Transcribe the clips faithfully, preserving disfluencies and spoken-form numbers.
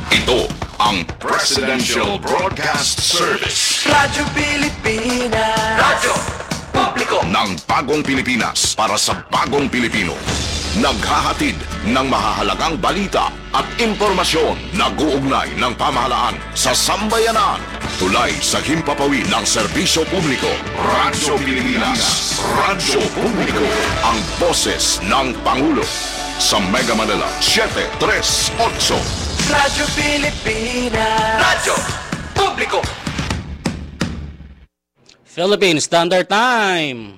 Ito ang Presidential Broadcast Service. Radyo Pilipinas. Radyo Publiko ng Bagong Pilipinas para sa Bagong Pilipino. Naghahatid ng mahahalagang balita at impormasyon na guugnay ng pamahalaan sa sambayanan. Tulay sa himpapawid ng serbisyo publiko. Radyo Pilipinas. Radyo Publiko. Ang boses ng Pangulo. Sa Mega Manila, seven three eight. Radyo Pilipinas. Radyo Publiko. Philippine Standard Time.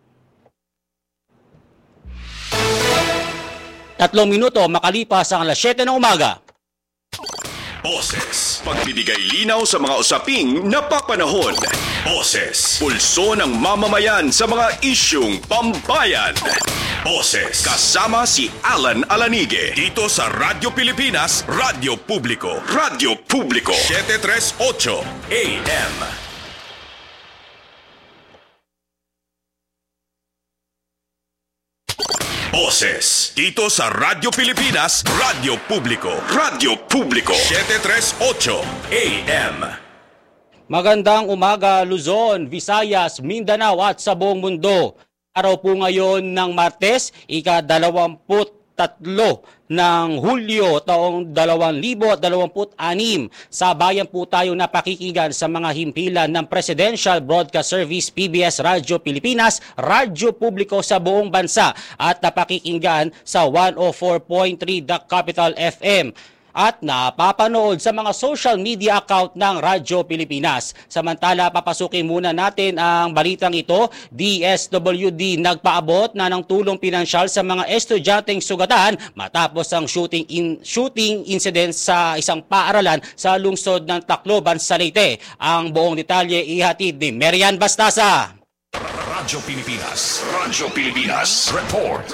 Tatlong minuto makalipas ang alas siyete ng umaga. Boses, pagbibigay linaw sa mga usaping napapanahon. Boses, pulso ng mamamayan sa mga isyung pambayan. Boses, kasama si Alan Alanige dito sa Radyo Pilipinas, Radyo Publiko. Radyo Publiko, seven three eight A M. Boses, dito sa Radyo Pilipinas, Radyo Publiko. Radyo Publiko, seven three eight A M. Magandang umaga Luzon, Visayas, Mindanao at sa buong mundo. Araw po ngayon ng Martes, ika-dalawamput tatlo ng Hulyo taong dalawang libo at dalawampu't anim. Sa bayan po tayo napakikinggan sa mga himpilan ng Presidential Broadcast Service P B S Radyo Pilipinas, Radyo Publiko sa buong bansa at napakikinggan sa one oh four point three The Capital F M. At napapanood sa mga social media account ng Radyo Pilipinas. Samantala, papasukin muna natin ang balitang ito. D S W D nagpaabot na ng tulong pinansyal sa mga estudyanteng sugatan matapos ang shooting in, shooting incident sa isang paaralan sa lungsod ng Tacloban sa Leyte. Ang buong detalye ihatid ni Marian Bastasa. Radyo Pilipinas. Radyo Pilipinas. Report.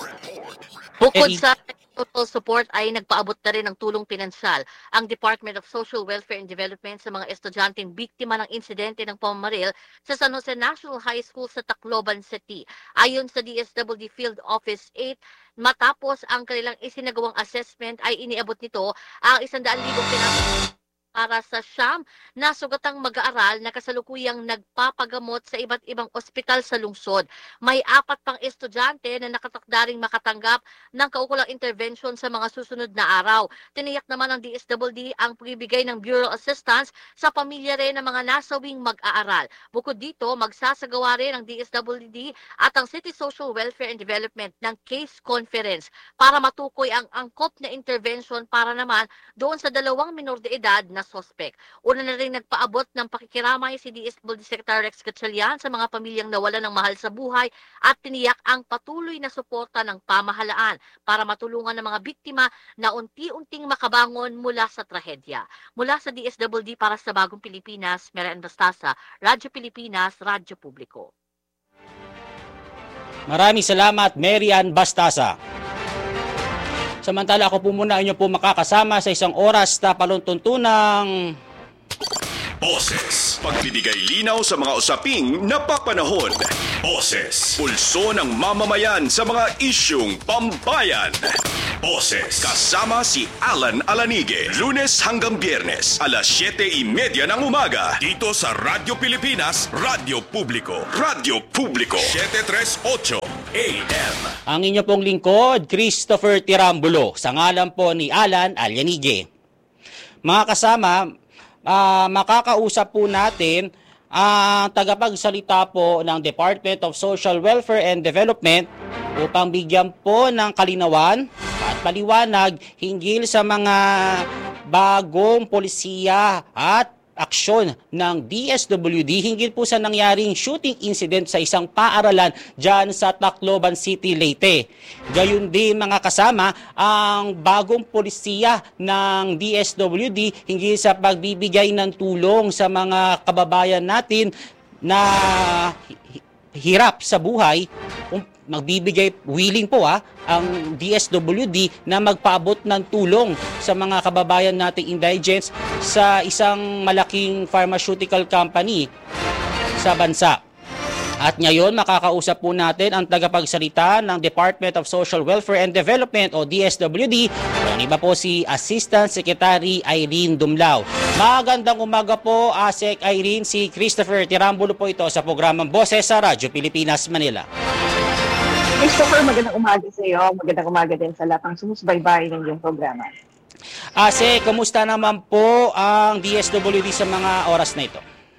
Bukod Eh, sa total support ay nagpaabot na rin ng tulong pinansyal ang Department of Social Welfare and Development sa mga estudyanteng biktima ng insidente ng pamamaril sa San Jose National High School sa Tacloban City. Ayon sa D S W D Field Office eight, matapos ang kanilang isinagawang assessment ay iniabot nito ang one hundred thousand pinansyal para sa siyam na sugatang mag-aaral na kasalukuyang nagpapagamot sa iba't ibang ospital sa lungsod. May apat pang estudyante na nakatakdaring makatanggap ng kaukulang intervention sa mga susunod na araw. Tiniyak naman ng D S W D ang pagbibigay ng Bureau Assistance sa pamilya rin ng mga nasawing mag-aaral. Bukod dito, magsasagawa rin ng D S W D at ang City Social Welfare and Development ng case conference para matukoy ang angkop na intervention para naman doon sa dalawang minor de edad na suspect. Una na rin nagpaabot ng pakikiramay si D S W D Secretary Rex Gatchalian sa mga pamilyang nawalan ng mahal sa buhay at tiniyak ang patuloy na suporta ng pamahalaan para matulungan ng mga biktima na unti-unting makabangon mula sa trahedya. Mula sa D S W D para sa Bagong Pilipinas, Marian Bastasa, Radyo Pilipinas, Radyo Publiko. Maraming salamat, Marian Bastasa. Samantala ako po muna inyo po makakasama sa isang oras na paluntuntunang Boses, pagbibigay linaw sa mga usaping napapanahon. Boses, pulso ng mamamayan sa mga isyung pambayan. Boses, kasama si Alan Alanige, Lunes hanggang Biyernes, alas siyete trenta ng umaga, dito sa Radyo Pilipinas, Radyo Publiko. Radyo Publiko, seven three eight A M. ang inyo pong lingkod, Christopher Tirambulo, sa ngalan po ni Alan Alanige. Mga kasama, uh, makakausap po natin ang tagapagsalita po ng Department of Social Welfare and Development upang bigyan po ng kalinawan at paliwanag hinggil sa mga bagong polisiya at aksyon ng D S W D hinggil po sa nangyaring shooting incident sa isang paaralan dyan sa Tacloban City, Leyte. Gayon din mga kasama ang bagong polisiya ng D S W D hinggil sa pagbibigay ng tulong sa mga kababayan natin na hirap sa buhay. Magbibigay, willing po ah, ang D S W D na magpaabot ng tulong sa mga kababayan nating indigents sa isang malaking pharmaceutical company sa bansa. At ngayon, makakausap po natin ang tagapagsalita ng Department of Social Welfare and Development o D S W D, Ang iba po si Assistant Secretary Irene Dumlao. Magandang umaga po, Asek Irene. Si Christopher Tirambulo po ito sa programang Boses sa Radyo Pilipinas, Manila. Christopher, magandang umaga sa iyo. Magandang umaga din sa lahat ng sumusubaybay ng iyong programa. Ase, kumusta naman po ang D S W D sa mga oras na ito?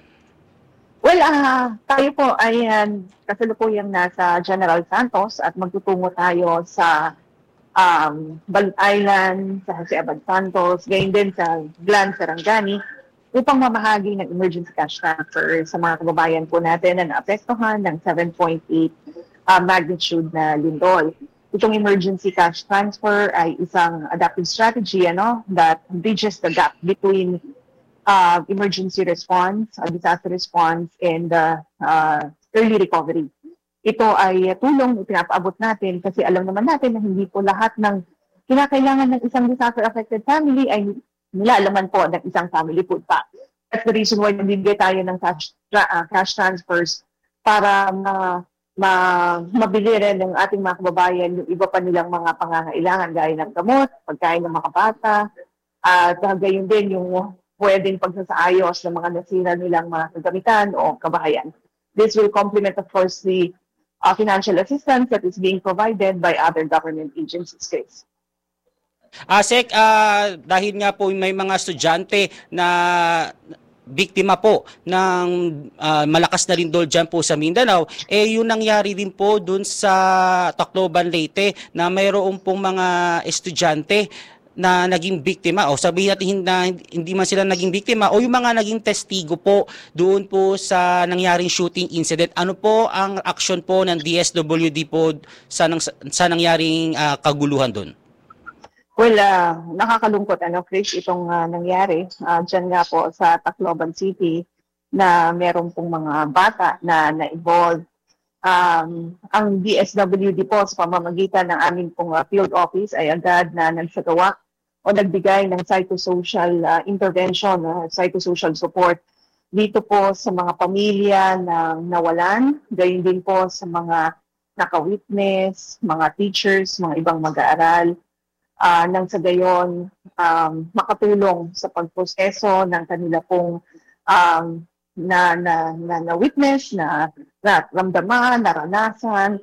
Well, uh, tayo po ay uh, kasalukuyang nasa General Santos at magtutungo tayo sa um, Balut Island, sa Jose Abad Santos, gayon din sa Glan, Sarangani, upang mamahagi ng emergency cash transfer sa mga kababayan po natin na naapektuhan ng seven point eight uh, magnitude na lindol. Itong emergency cash transfer ay isang adaptive strategy ano, that bridges the gap between uh, emergency response, uh, disaster response, and uh, uh, early recovery. Ito ay tulong ipinapaabot natin kasi alam naman natin na hindi po lahat ng kinakailangan ng isang disaster-affected family ay nilalaman po ng isang family food pack. That's the reason why nabibigay tayo ng cash, uh, cash transfers para ma Ma mabili rin ng ating mga kababayan yung iba pa nilang mga pangangailangan gaya ng gamot, pagkain ng mga bata, at uh, gayon din yung pwedeng pagsasaayos ng mga nasira nilang mga kagamitan o kabahayan. This will complement, of course, the uh, financial assistance that is being provided by other government agencies. Asek, uh, dahil nga po may mga estudyante na biktima po ng uh, malakas na lindol dyan po sa Mindanao, eh yung nangyari din po dun sa Tacloban, Leyte na mayroon pong mga estudyante na naging biktima o sabihin natin na hindi man sila naging biktima o yung mga naging testigo po doon po sa nangyaring shooting incident. Ano po ang action po ng D S W D po sa, nang, sa nangyaring uh, kaguluhan doon? Well, uh, nakakalungkot ano, Chris, itong uh, nangyari uh, dyan nga po sa Tacloban City na meron pong mga bata na na-involve. Um, ang D S W D po sa pamamagitan ng aming pong uh, field office ay agad na nagsagawa o nagbigay ng psychosocial uh, intervention, uh, psychosocial support dito po sa mga pamilya na nawalan, gayon din po sa mga naka-witness, mga teachers, mga ibang mag-aaral. Uh, nang sa gayon um, makatulong sa pagproseso ng kanila pong um, na, na, na, na witness, na, na ramdaman, naranasan,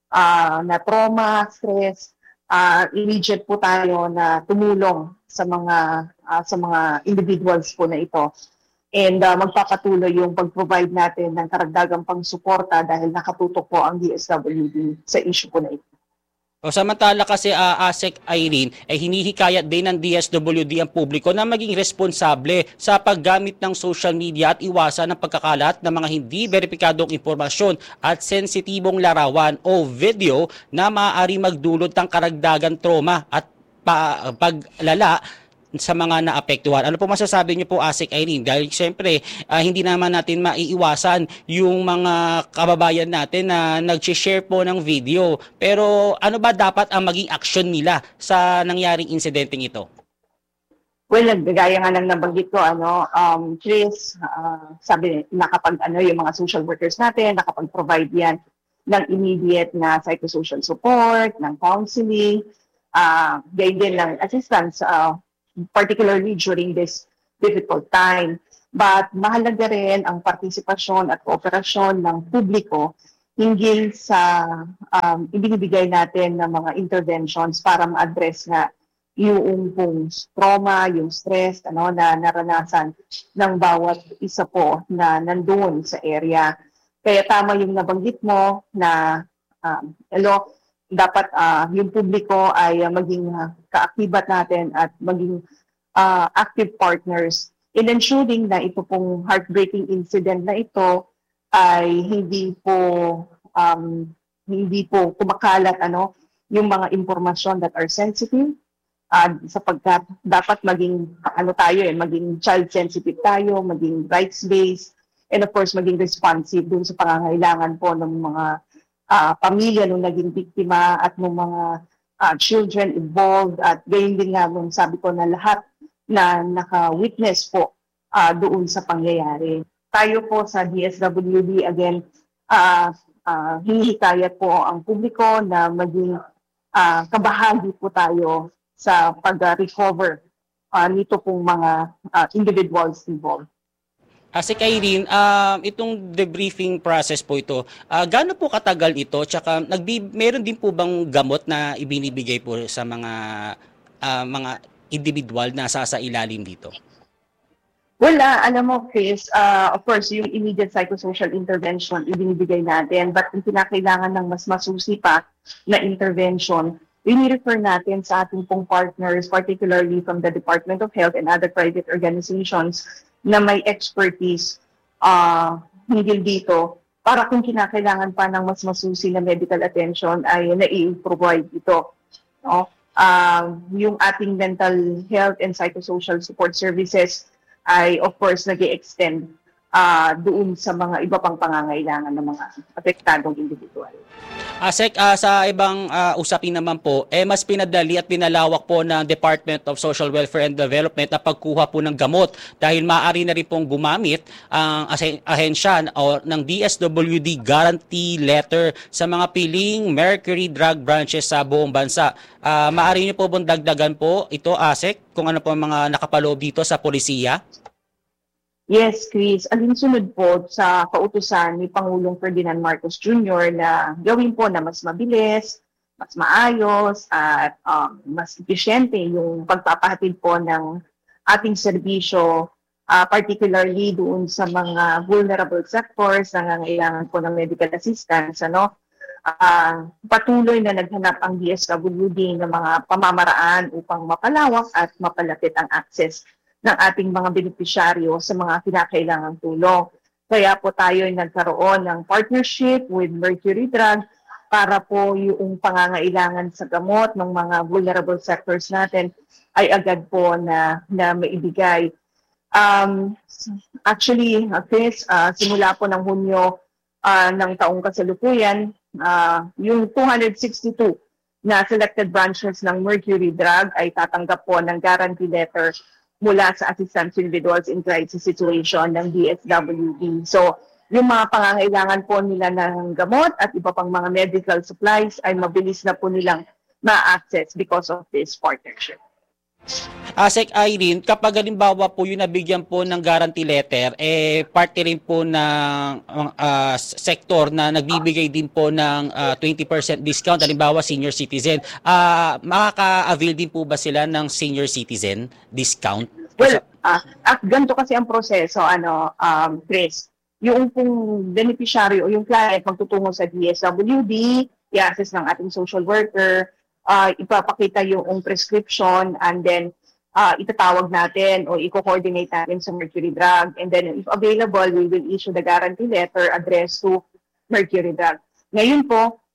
uh, na trauma, stress, uh, immediate po tayo na tumulong sa mga uh, sa mga individuals po na ito. And uh, magpapatuloy yung pag-provide natin ng karagdagang pang-suporta dahil nakatutok po ang D S W D sa issue po na ito. O samantala kasi uh, Asek Irene ay eh, hinihikayat din ng D S W D ang publiko na maging responsable sa paggamit ng social media at iwasan ang pagkakalat ng mga hindi beripikadong impormasyon at sensitibong larawan o video na maaari magdulot ng karagdagan trauma at pa, paglala sa mga naapektuhan. Ano po masasabi niyo po, Asek Irene? Dahil siyempre, uh, hindi naman natin maiiwasan yung mga kababayan natin na nag-share po ng video. Pero ano ba dapat ang maging action nila sa nangyaring insidenteng ito? Well, gaya nga ng nabanggit ko, ano, um, Chris, uh, sabi, nakapag, ano, yung mga social workers natin, nakapag-provide yan ng immediate na psychosocial support, ng counseling, uh, gayon din ng assistance, uh, particularly during this difficult time. But mahalaga rin ang partisipasyon at kooperasyon ng publiko hinggil sa um, ibinibigay natin ng mga interventions para ma-address nga yung pong trauma, yung stress ano, na naranasan ng bawat isa po na nandoon sa area. Kaya tama yung nabanggit mo na um, hello, dapat uh, yung publiko ay uh, maging uh, kaakibat natin at maging uh, active partners in ensuring na ito pong heartbreaking incident na ito ay hindi po um, hindi po kumakalat ano yung mga impormasyon that are sensitive uh, sapagkat dapat maging ano tayo eh maging child sensitive tayo, maging rights based, and of course maging responsive dun sa pangangailangan po ng mga Uh, pamilya nung naging biktima at ng mga uh, children involved at gayon din nga nung sabi ko na lahat na naka-witness po uh, doon sa pangyayari. Tayo po sa D S W D again, uh, uh, hinihikayat po ang publiko na maging uh, kabahagi po tayo sa pag-recover uh, nito pong mga uh, individuals involved. Ase Irene, um, itong debriefing process po ito, uh, gaano po katagal ito? Tsaka nagbi meron din po bang gamot na ibinibigay po sa mga uh, mga individual na sasailalim dito? Wala, alam mo Chris, uh, of course, yung immediate psychosocial intervention ibinibigay natin, but kung kinakailangan ng mas masusi pa na intervention, ini-refer natin sa ating pong partners, particularly from the Department of Health and other private organizations na may expertise uh, hinggil dito para kung kinakailangan pa ng mas masusi na medical attention ay nai-provide ito. No? Uh, yung ating mental health and psychosocial support services ay of course nag-i-extend uh, doon sa mga iba pang pangangailangan ng mga apektadong individual. Asek, uh, sa ibang uh, usapin naman po, eh mas pinadali at pinalawak po ng Department of Social Welfare and Development ang pagkuha po ng gamot dahil maaari na rin pong gumamit ang uh, ahensya o ng D S W D guarantee letter sa mga piling Mercury drug branches sa buong bansa. Uh, maaari niyo po bang dagdagan po ito, Asek, kung ano po ang mga nakapaloob dito sa polisiya? Yes, Chris. Alinsunod po sa kautusan ni Pangulong Ferdinand Marcos Junior na gawin po na mas mabilis, mas maayos, at um, mas eficiente yung pagpapahatid po ng ating serbisyo, uh, particularly doon sa mga vulnerable sectors na nangangailangan po ng medical assistance. Ano? Uh, patuloy na naghanap ang D S W D ng mga pamamaraan upang mapalawak at mapalapit ang access ng ating mga benepisyaryo sa mga kinakailangang tulong. Kaya po tayo ay nagkaroon ng partnership with Mercury Drug para po yung pangangailangan sa gamot ng mga vulnerable sectors natin ay agad po na, na maibigay. Um, actually, Chris, uh, simula po ng Hunyo uh, ng taong kasalukuyan, uh, yung two hundred sixty-two na selected branches ng Mercury Drug ay tatanggap po ng guarantee letter mula sa assistance to individuals in crisis situation ng D S W D. So, yung mga pangangailangan po nila ng gamot at iba pang mga medical supplies ay mabilis na po nilang ma-access because of this partnership. Asek Irene, kapag halimbawa po yung nabigyan po ng guarantee letter, eh parte rin po ng uh, sektor na nagbibigay din po ng uh, twenty percent discount, halimbawa senior citizen. Uh, makaka-avail din po ba sila ng senior citizen discount? Well, uh, at ganito kasi ang proseso, ano, um, Chris, yung pong beneficiary o yung client magtutungo sa D S W D, i-access ng ating social worker, uh, ipapakita yung prescription, and then uh, itatawag natin o i-coordinate natin sa Mercury Drug. And then if available, we will issue the guarantee letter addressed to Mercury Drug. Ngayon po,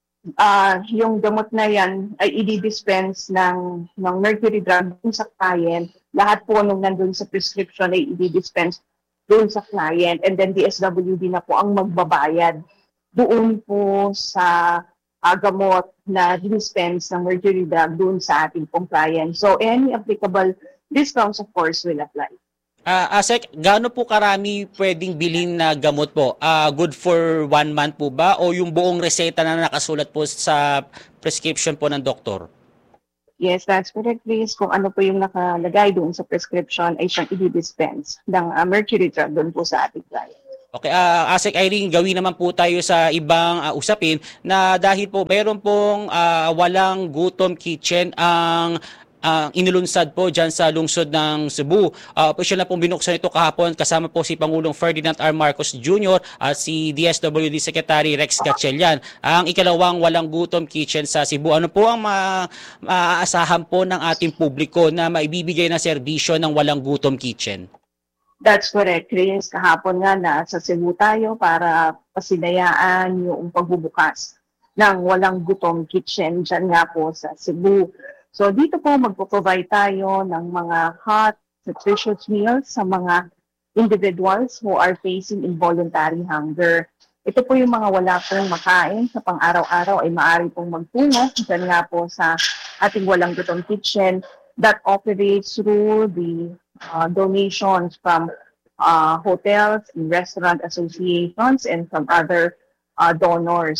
uh, yung gamot na yan ay i-dispense ng, ng Mercury Drug sa client. Lahat po nung nandun sa prescription ay i-dispense doon sa client, and then D S W D na po ang magbabayad doon po sa uh, gamot na dispense ng Mercury Drug doon sa ating pong client. So any applicable discounts of course will apply. Uh, Asek, gaano po karami pwedeng bilhin na gamot po? Uh, good for one month po ba o yung buong reseta na nakasulat po sa prescription po ng doktor? Yes, that's correct, Chris. Kung ano po yung nakalagay doon sa prescription ay siyang i-dispense ng uh, Mercury Drug doon po sa ating client. Okay, uh, Asek Irene, gawin naman po tayo sa ibang uh, usapin na dahil po mayroon pong uh, walang gutom kitchen ang ang uh, inulunsad po dyan sa lungsod ng Cebu. Uh, Opisyal na pong binuksan ito kahapon kasama po si Pangulong Ferdinand R. Marcos Junior at si D S W D Secretary Rex Gatchalian. Ang ikalawang walang gutom kitchen sa Cebu. Ano po ang ma maaasahan po ng ating publiko na maibibigay na serbisyo ng walang gutom kitchen? That's correct, Chris. Kahapon nga na sa Cebu tayo para pasinayaan yung pagbubukas ng walang gutom kitchen dyan nga po sa Cebu. So dito po magpo-provide tayo ng mga hot, nutritious meals sa mga individuals who are facing involuntary hunger. Ito po yung mga wala pong makain sa pang-araw-araw ay maaari pong magtungo dyan nga po sa ating walang gutom kitchen that operates through the uh, donations from uh, hotels and restaurant associations and from other uh, donors.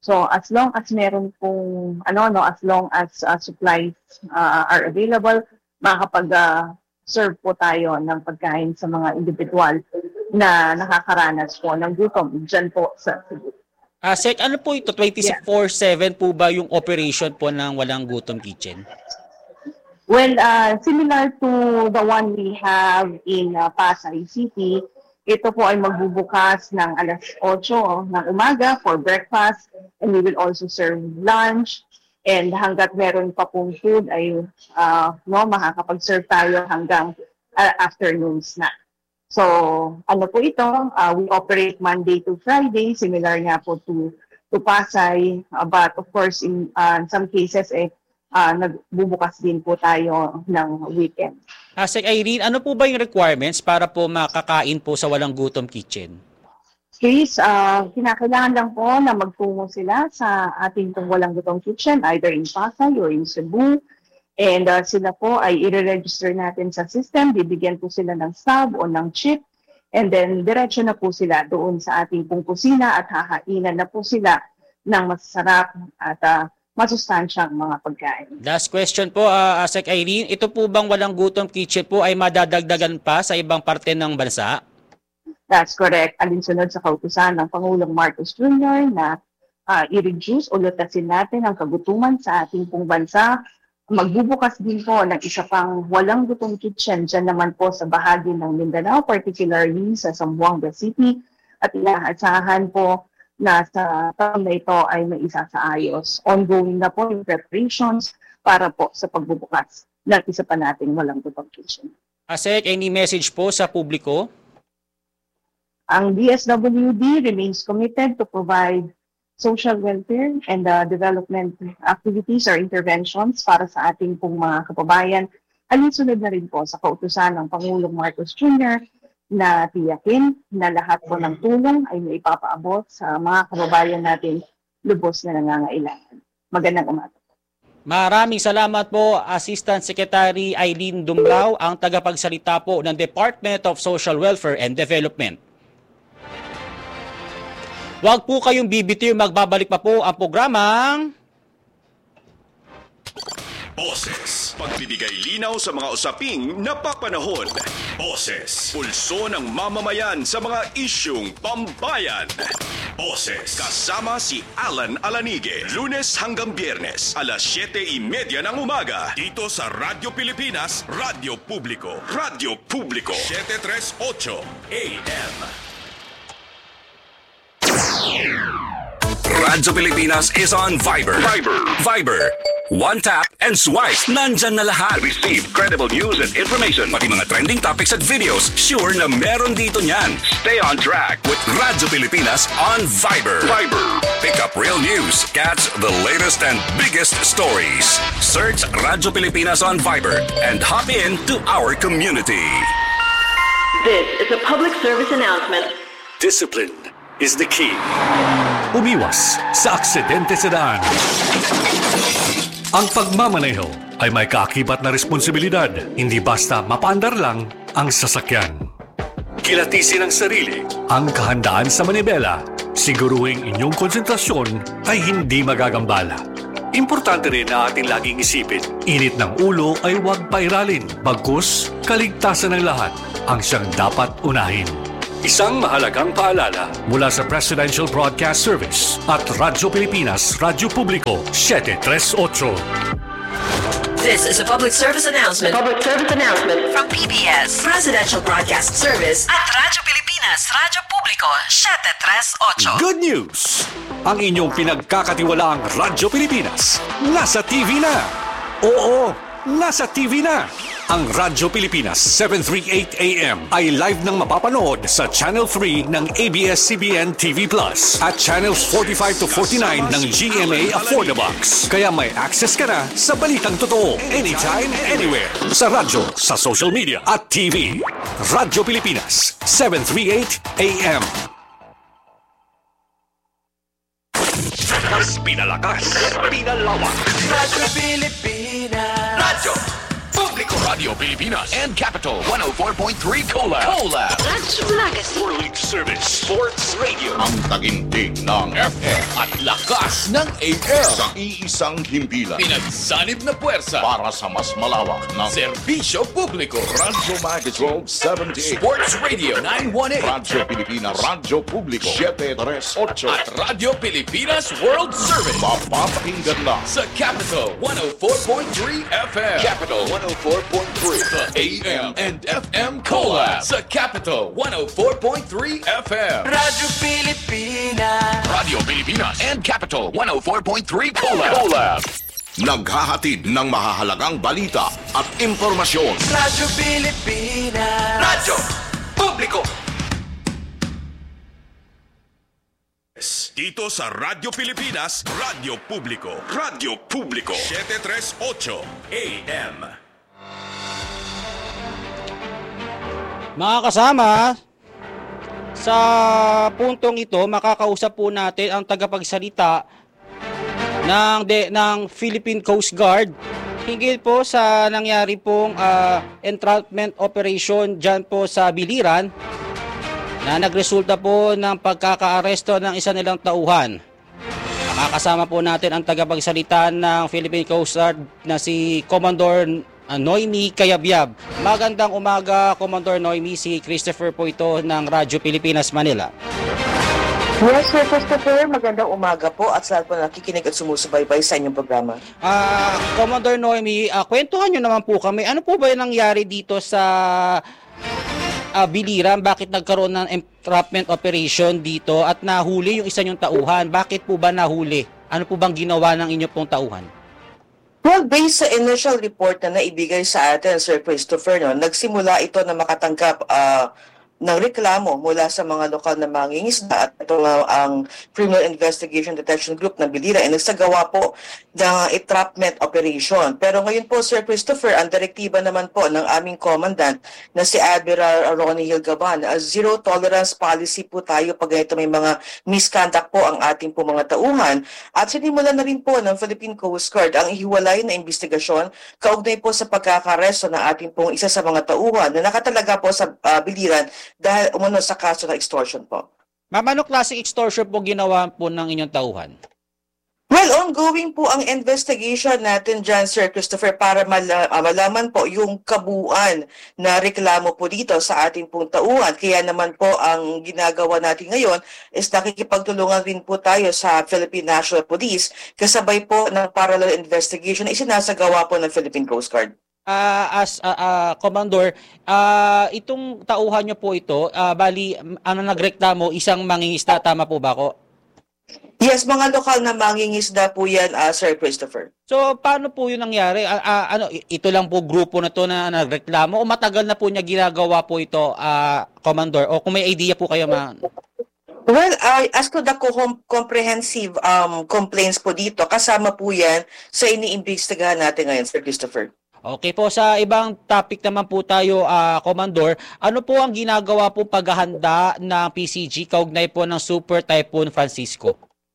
So as long as meron pong ano no as long as uh, supplies uh, are available, makakapag uh, serve po tayo ng pagkain sa mga individual na nakakaranas po ng gutom dyan po sa Cebu. Ah, Sec, ano po ito? twenty-four seven po ba yung operation po ng Walang Gutom Kitchen? Well, uh, similar to the one we have in uh, Pasay City, ito po ay magbubukas ng alas otso ng umaga for breakfast, and we will also serve lunch, and hanggat meron pa pong food ay uh, no, makakapag-serve tayo hanggang uh, afternoon snack. So, ano po ito? Uh, we operate Monday to Friday, similar nga po to, to Pasay, uh, but of course, in, uh, in some cases, eh, uh, nagbubukas din po tayo ng weekend. Ah, Sec Irene, ano po ba yung requirements para po makakain po sa Walang Gutom Kitchen? Chris, uh, kinakailangan lang po na magtungo sila sa ating pong Walang Gutom Kitchen, either in Pasay or in Cebu. And uh, sila po ay i-register natin sa system, bibigyan po sila ng stub o ng chip, and then diretso na po sila doon sa ating pong kusina at hahainan na po sila ng masasarap at uh, masustansyang mga pagkain. Last question po, uh, Sec Irene, ito po bang Walang Gutom Kitchen po ay madadagdagan pa sa ibang parte ng bansa? That's correct. Alinsunod sa kautusan ng Pangulong Marcos Junior na uh, i-reduce o lutasin natin ang kagutuman sa ating pong bansa. Magbubukas din po ng isa pang Walang Gutom Kitchen dyan naman po sa bahagi ng Mindanao, particularly sa Zamboanga City. At inaasahan po na sa taon na ito ay may isasaayos. Ongoing na po yung preparations para po sa pagbubukas ng isa pa nating Walang Gutom Kitchen. Asek, any message po sa publiko? Ang D S W D remains committed to provide social welfare and uh, development activities or interventions para sa ating pong mga kababayan. Alinsunod na rin po sa kautusan ng Pangulong Marcos Junior na tiyakin na lahat po ng tulong ay may ipapaabot sa mga kababayan natin lubos na nangangailangan. Magandang umaga. Maraming salamat po, Assistant Secretary Eileen Dumlao, ang tagapagsalita po ng Department of Social Welfare and Development. Huwag po kayong bibitiw, magbabalik pa po ang programang Boses, pagbibigay linaw sa mga usaping napapanahon. Boses, pulso ng mamamayan sa mga isyung pambayan. Boses, kasama si Alan Alanige. Lunes hanggang Biyernes, alas siyete y media ng umaga. Dito sa Radyo Pilipinas, Radyo Publiko. Radyo Publiko, seven thirty-eight A M. Radyo Pilipinas is on Viber. Viber. Viber. One tap and swipe. Nandyan na lahat. Receive credible news and information. Pati mga trending topics at videos, sure na meron dito niyan. Stay on track with Radyo Pilipinas on Viber. Viber. Pick up real news. Catch the latest and biggest stories. Search Radyo Pilipinas on Viber and hop in to our community. This is a public service announcement. Discipline is the key. Umiwas sa aksidente sa daan. Ang pagmamaneho ay may kaakibat na responsibilidad, hindi basta mapaandar lang ang sasakyan. Kilatisin ang sarili, ang kahandaan sa manibela, siguruhing inyong konsentrasyon ay hindi magagambala. Importante rin na ating laging isipin, init ng ulo ay huwag pairalin, bagkus kaligtasan ng lahat ang siyang dapat unahin. Isang mahalagang paalala mula sa Presidential Broadcast Service at Radyo Pilipinas, Radyo Publiko, seven thirty-eight. This is a public service announcement. Public service announcement from P B S, Presidential Broadcast Service at Radyo Pilipinas, Radyo Publiko, seven thirty-eight. Good news! Ang inyong pinagkakatiwalaang Radyo Pilipinas, nasa T V na! Oo, nasa T V na! Ang Radyo Pilipinas seven thirty-eight A M ay live nang mapapanood sa Channel three ng A B S C B N T V Plus at Channels forty-five to forty-nine ng G M A Affordabox. Kaya may access ka na sa balitang totoo anytime, anywhere. Sa radyo, sa social media at T V. Radyo Pilipinas seven thirty-eight A M. Mas pinalakas, pinalawak. Radyo Pilipinas. Radyo Publico, Radio Pilipinas, and Capital one oh four point three Colab. Colab. Radyo Magazine. World Service Sports Radio. Ang tagintig ng F M at lakas ng A M. Sa iisang himpilan. Pinagsanib na puwersa para sa mas malawak na serbisyo publiko. Radyo Magazine twelve seventy-eight. Sports Radio nine eighteen. Radyo Pilipinas, Radyo Publiko seven thirty-eight. At Radyo Pilipinas World Service. Mapapakinggan lang sa Capital one oh four point three F M. Capital one oh four point three. The A M and F M Collab sa Capital one oh four point three F M. Radyo Pilipinas. Radio Pilipinas and Capital one oh four point three Collab. Collab. Naghahatid ng mahahalagang balita at impormasyon. Radyo Pilipinas. Radyo Publiko. Dito sa Radyo Pilipinas, Radyo Publiko. Radyo Publiko seven thirty-eight A M. Mga kasama, sa puntong ito, makakausap po natin ang tagapagsalita ng, de, ng Philippine Coast Guard hinggil po sa nangyari pong uh, entrapment operation dyan po sa Biliran na nagresulta po ng pagkakaaresto ng isa nilang tauhan. Makakasama po natin ang tagapagsalita ng Philippine Coast Guard na si Commodore Noemi Cayabyab. Magandang umaga, Commodore Noemi. Si Christopher po ito ng Radyo Pilipinas, Manila. Yes, Sir Christopher. Magandang umaga po at sa lahat po nakikinig at sumusubaybay sa inyong programa. Uh, Commodore Noemi, uh, kwentuhan nyo naman po kami. Ano po ba yung nangyari dito sa uh, Biliran? Bakit nagkaroon ng entrapment operation dito at nahuli yung isa nyong tauhan? Bakit po ba nahuli? Ano po bang ginawa ng inyong pong tauhan? Well, based sa initial report na naibigay sa atin, Sir Christopher, no, nagsimula ito na makatanggap uh, ng reklamo mula sa mga lokal na mangingisda at ito nga ang Criminal Investigation Detection Group ng Biliran ay nagsagawa po ng entrapment operation. Pero ngayon po, Sir Christopher, ang direktiba naman po ng aming commandant na si Admiral Ronnie Hilgaban, a zero tolerance policy po tayo pag ganito may mga misconduct po ang ating po mga tauhan. At sinimulan na rin po ng Philippine Coast Guard ang ihiwalay na investigasyon kaugnay po sa pagkakaresto ng ating pong isa sa mga tauhan na nakatalaga po sa uh, Biliran dahil umano sa kaso ng extortion po. Ma'am, anong klaseng extortion po ginawa po ng inyong tauhan? Well, ongoing po ang investigation natin dyan, Sir Christopher, para mala- uh, malaman po yung kabuuan na reklamo po dito sa ating pong tauhan. Kaya naman po ang ginagawa natin ngayon is nakikipagtulungan rin po tayo sa Philippine National Police kasabay po ng parallel investigation na isinasagawa po ng Philippine Coast Guard. Uh, as uh, uh, Commander, uh, itong tauhan nyo po ito, uh, bali, ano nagreklamo, isang mangingisda, tama po ba ako? Yes, mga lokal na mangingisda po yan, uh, Sir Christopher. So, paano po yun nangyari? Uh, uh, ano, ito lang po grupo na to na nagreklamo o matagal na po niya ginagawa po ito, uh, Commander? O kung may idea po kayo, ma... Well, uh, as to the com- comprehensive um, complaints po dito, kasama po yan sa iniimbestigahan natin ngayon, Sir Christopher. Okay po, sa ibang topic naman po tayo, uh, Commander, ano po ang ginagawa po paghahanda ng P C G kaugnay po ng Super Typhoon Francisco?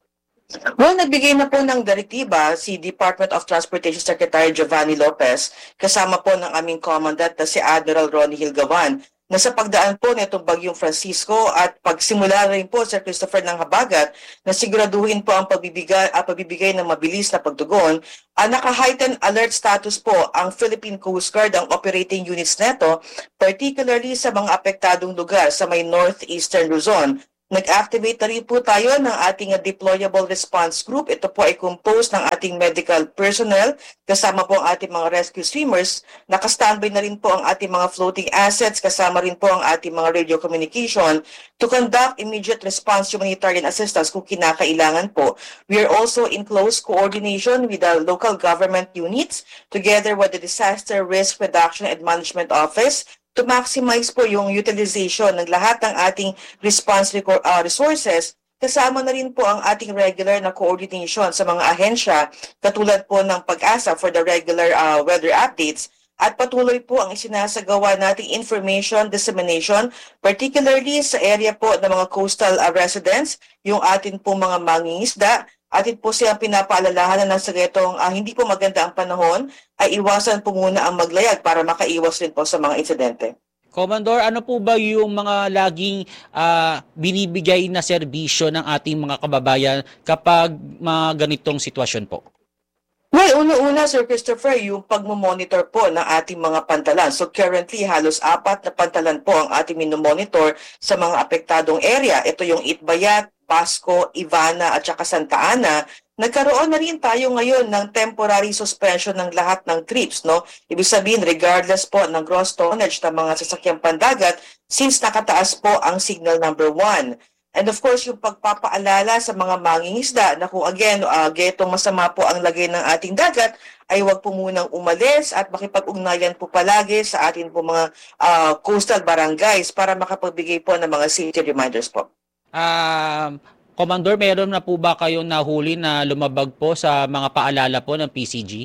Well, nagbigay na po ng direktiba si Department of Transportation Secretary Giovanni Lopez kasama po ng aming commandant na si Admiral Ronnie Hilgaban na sa pagdaan po nitong Bagyong Francisco at pagsimula rin po, Sir Christopher, ng habagat na siguraduhin po ang pagbibigay, uh, pagbibigay ng mabilis na pagtugon. Uh, naka-heightened alert status po ang Philippine Coast Guard, ang operating units neto, particularly sa mga apektadong lugar sa may northeastern Luzon. Nag-activate na rin po tayo ng ating deployable response group. Ito po ay composed ng ating medical personnel, kasama po ang ating mga rescue swimmers. Naka-standby na rin po ang ating mga floating assets, kasama rin po ang ating mga radio communication to conduct immediate response humanitarian assistance kung kinakailangan po. We are also in close coordination with the local government units together with the Disaster Risk Reduction and Management Office to maximize po yung utilization ng lahat ng ating response uh, resources, kasama na rin po ang ating regular na coordination sa mga ahensya katulad po ng Pag-asa for the regular uh, weather updates at patuloy po ang isinasagawa nating information dissemination, particularly sa area po ng mga coastal uh, residents, yung atin po mga mangingisda Atin po siyang pinapaalalahanan na sa ganitong uh, hindi po maganda ang panahon, ay iwasan po muna ang maglayag para makaiwas rin po sa mga insidente. Commander, ano po ba yung mga laging uh, binibigay na serbisyo ng ating mga kababayan kapag mga ganitong sitwasyon po? Well, una-una, Sir Christopher, yung pagmamonitor po ng ating mga pantalan. So currently, halos apat na pantalan po ang ating minomonitor sa mga apektadong area. Ito yung Itbayat, Pasco, Ivana at saka Santa Ana. Nagkaroon na rin tayo ngayon ng temporary suspension ng lahat ng trips, no? Ibig sabihin, regardless po ng gross tonnage ng mga sasakyang pandagat, since nakataas po ang signal number one. And of course, yung pagpapaalala sa mga mangingisda na kung again, uh, getong masama po ang lagay ng ating dagat, ay huwag po munang umalis at makipag-ugnayan po palagi sa ating po mga uh, coastal barangays para makapagbigay po ng mga safety reminders po. Um... Commander, meron na po ba kayong nahuli na lumabag po sa mga paalala po ng P C G?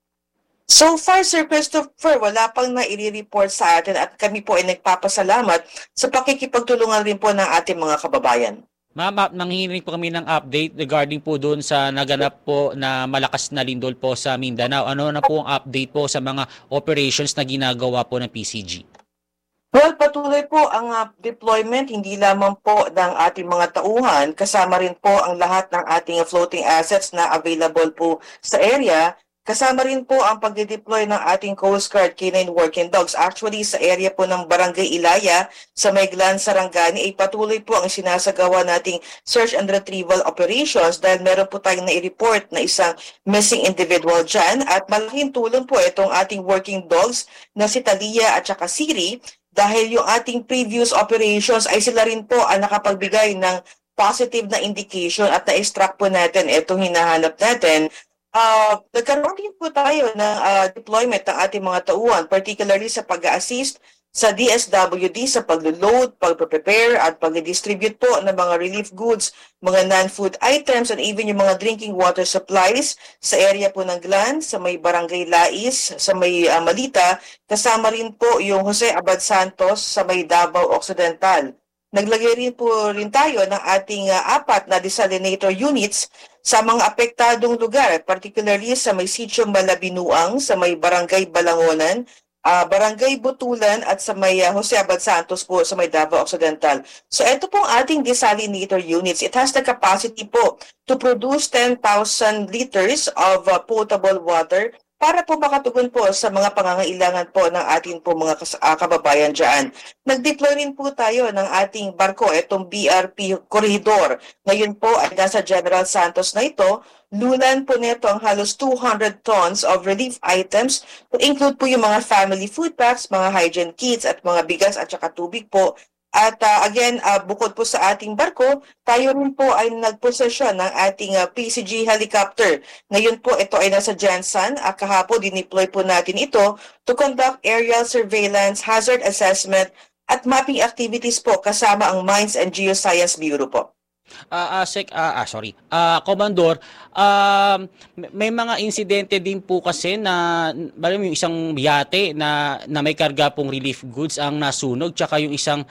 So far, Sir Christopher, wala pang naire-report sa atin at kami po ay nagpapasalamat sa pakikipagtulungan rin po ng ating mga kababayan. Ma'am, nanghihingi po kami ng update regarding po doon sa naganap po na malakas na lindol po sa Mindanao. Ano na po ang update po sa mga operations na ginagawa po ng P C G? Well, patuloy po ang uh, deployment, hindi lamang po ng ating mga tauhan, kasama rin po ang lahat ng ating floating assets na available po sa area. Kasama rin po ang pagde-deploy ng ating Coast Guard K nine working dogs. Actually, sa area po ng Barangay Ilaya, sa Mayglan, Sarangani, ay patuloy po ang sinasagawa nating search and retrieval operations dahil meron po tayong na-report na isang missing individual dyan. At malaking tulong po itong ating working dogs na si Talia at saka Siri, dahil yung ating previous operations ay sila rin po ang nakapagbigay ng positive na indication at na-extract po natin itong hinahanap natin. Uh, nagkaroon din po tayo ng uh, deployment ng ating mga tauhan, particularly sa pag-assist sa D S W D sa pag-load, pag-prepare at pag-distribute po ng mga relief goods, mga non-food items, and even yung mga drinking water supplies sa area po ng Glan, sa may Barangay Lais, sa may uh, Malita, kasama rin po yung Jose Abad Santos sa may Davao Occidental. Naglagay rin po rin tayo ng ating uh, apat na desalinator units sa mga apektadong lugar, particularly sa may Sitio Malabinuang, sa may Barangay Balangonan, Uh, Barangay Butulan at sa may uh, Jose Abad Santos po sa may Davao Occidental. So ito pong ating desalinator units. It has the capacity po to produce ten thousand liters of uh, potable water para po makatugon po sa mga pangangailangan po ng ating po mga uh, kababayan dyan. Nag-deploy rin po tayo ng ating barko, itong B R P Corridor. Ngayon po ay nasa General Santos na ito. Lulan po nito ang halos two hundred tons of relief items to include po yung mga family food packs, mga hygiene kits at mga bigas at saka tubig po. At uh, again, uh, bukod po sa ating barko, tayo rin po ay nagposesyon ng ating uh, P C G helicopter. Ngayon po ito ay nasa Jansan. Uh, kahapon dineploy po natin ito to conduct aerial surveillance, hazard assessment at mapping activities po kasama ang Mines and Geoscience Bureau po. Ah, uh, sec, uh, ah, sorry. Ah, uh, Commander, uh, may mga insidente din po kasi na bali yung isang yate na na may karga pong relief goods ang nasunog, tsaka yung isang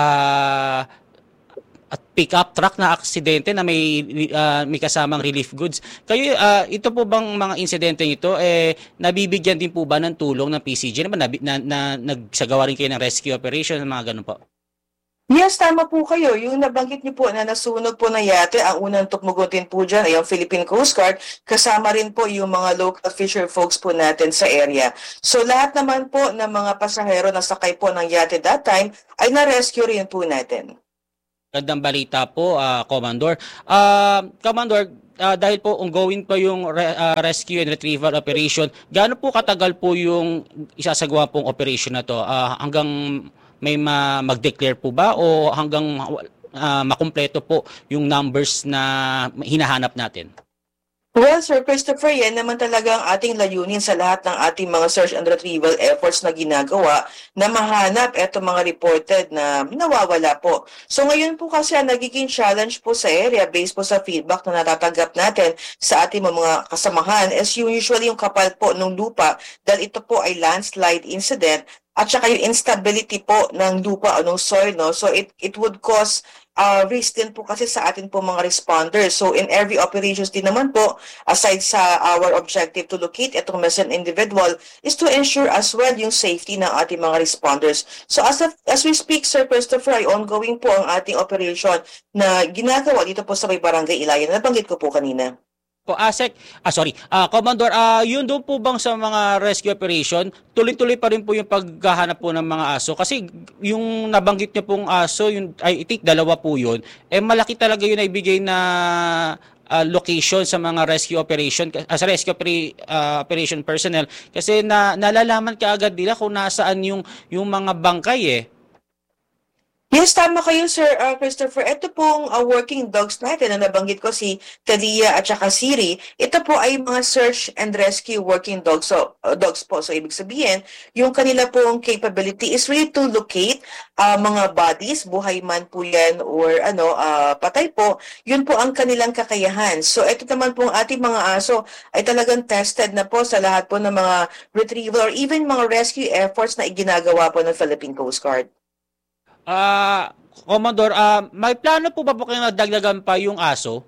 uh, pick-up truck na aksidente na may uh, may kasamang relief goods. Kayo uh, ito po bang mga insidente ito eh nabibigyan din po ba ng tulong ng P C G na, na, na nagsagawa rin kayo ng rescue operation mga ganun po? Yes, tama po kayo. Yung nabanggit niyo po na nasunog po na yate, ang unang tukmugutin po dyan ay ang Philippine Coast Guard, kasama rin po yung mga local fisher folks po natin sa area. So lahat naman po ng mga pasahero na sakay po ng yate that time ay na-rescue rin po natin. Gandang balita po, uh, Commander. Uh, Commander, uh, dahil po ongoing pa yung re- uh, rescue and retrieval operation, gaano po katagal po yung isasagawa pong operation na to? Uh, hanggang may ma- mag-declare po ba o hanggang uh, makumpleto po yung numbers na hinahanap natin? Well, Sir Christopher, yan naman talaga ang ating layunin sa lahat ng ating mga search and retrieval efforts na ginagawa na mahanap eto mga reported na nawawala po. So ngayon po kasi ang nagiging challenge po sa area based po sa feedback na natatanggap natin sa ating mga kasamahan is yung usually yung kapal po ng lupa dahil ito po ay landslide incident at saka yung instability po ng lupa o ng soil, no? So it it would cause uh, risk din po kasi sa atin po mga responders. So in every operations din naman po, aside sa our objective to locate itong missing individual, is to ensure as well yung safety ng ating mga responders. So as, of, as we speak, Sir Christopher, ay ongoing po ang ating operation na ginagawa dito po sa may Barangay Ilayan. Nabanggit ko po kanina. Po, ASEC, ah sorry, ah Commodore, ah yun doon po bang sa mga rescue operation, tuloy-tuloy pa rin po yung paghahanap po ng mga aso? Kasi yung nabanggit niyo pong aso, yung, I think dalawa po yun, eh malaki talaga yun na ibigay na uh, location sa mga rescue operation, as uh, rescue opera, uh, operation personnel, kasi na, nalalaman ka agad nila kung nasaan yung, yung mga bangkay eh. Yes, tama kayo, Sir uh, Christopher. Ito pong uh, working dogs natin na nabanggit ko si Talia at saka Siri. Ito po ay mga search and rescue working dogs, so, uh, dogs po. So, ibig sabihin, yung kanila pong capability is really to locate uh, mga bodies, buhay man po yan or ano, uh, patay po. Yun po ang kanilang kakayahan. So, ito naman pong ating mga aso ay talagang tested na po sa lahat po ng mga retrieval or even mga rescue efforts na iginagawa po ng Philippine Coast Guard. Ah, uh, Commodore, uh, may plano po ba po kayo na dagdagan pa yung aso?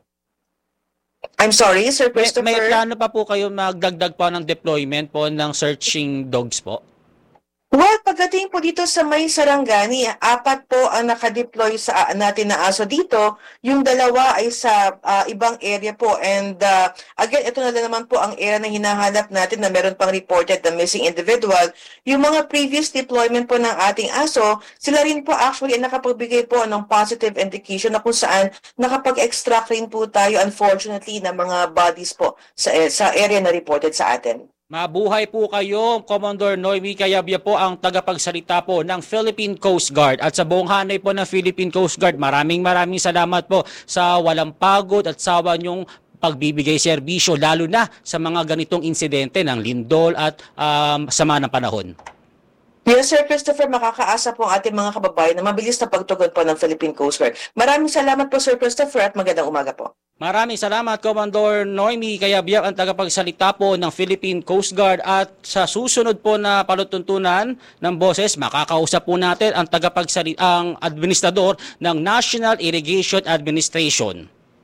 I'm sorry, Sir Christopher. May, may plano pa po kayo magdagdag pa ng deployment po ng searching dogs po? Well, pagdating po dito sa may Sarangani, apat po ang nakadeploy sa uh, natin na aso dito. Yung dalawa ay sa uh, ibang area po. And uh, again, ito na naman po ang area na hinahanap natin na meron pang reported na missing individual. Yung mga previous deployment po ng ating aso, sila rin po actually ay nakapagbigay po ng positive indication na kung saan nakapag-extract rin po tayo unfortunately ng mga bodies po sa, sa area na reported sa atin. Mabuhay po kayo, Commodore Noemi Cayabia po ang tagapagsalita po ng Philippine Coast Guard. At sa buong hanay po ng Philippine Coast Guard, maraming maraming salamat po sa walang pagod at sawa niyong pagbibigay serbisyo, lalo na sa mga ganitong insidente ng lindol at um, sama ng panahon. Yes, Sir Christopher, makakaasa po ang ating mga kababayan na mabilis na pagtugon po ng Philippine Coast Guard. Maraming salamat po, Sir Christopher, at magandang umaga po. Maraming salamat, Commodore Noemi Cayabia, ang tagapagsalita po ng Philippine Coast Guard. At sa susunod po na palutuntunan ng boses, makakausap po natin ang tagapagsalita, ang administrador ng National Irrigation Administration.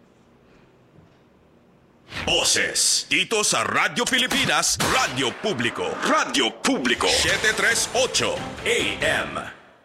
Boses dito sa Radyo Pilipinas, Radyo Publiko, Radyo Publiko, seven tres eight A M.